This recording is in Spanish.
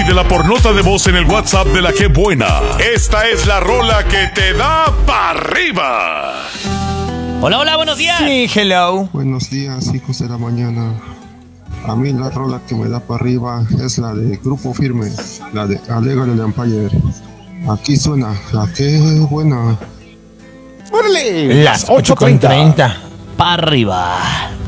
De la por nota de voz en el WhatsApp de la que buena. Esta es la rola que te da para arriba. Hola, hola, buenos días. Sí, hello. Buenos días, hijos de la mañana. A mí la rola que me da para arriba es la de Grupo Firme, la de Alégale el Empire. Aquí suena la que buena. ¡Órale! Las 8:30. Para arriba.